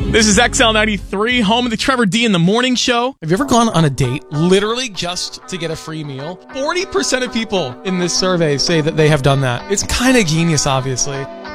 This is XL93, home of the Trevor D in the Morning Show. Have you ever gone on a date literally just to get a free meal? 40% of people in this survey say that they have done that. It's kind of genius, obviously.